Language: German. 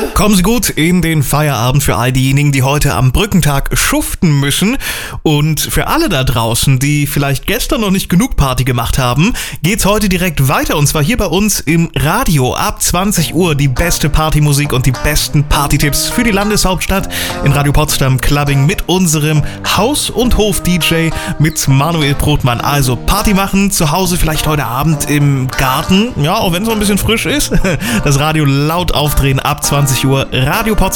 Kommen Sie gut in den Feierabend für all diejenigen, die heute am Brückentag schuften müssen. Und für alle da draußen, die vielleicht gestern noch nicht genug Party gemacht haben, geht's heute direkt weiter. Und zwar hier bei uns im Radio ab 20 Uhr die beste Partymusik und die besten Partytipps für die Landeshauptstadt in Radio Potsdam Clubbing mit unserem Haus- und Hof-DJ mit Manuel Brotmann. Also Party machen, zu Hause vielleicht heute Abend im Garten, ja, auch wenn es noch ein bisschen frisch ist. Das Radio laut aufdrehen ab 20 Uhr. Radio Potsdam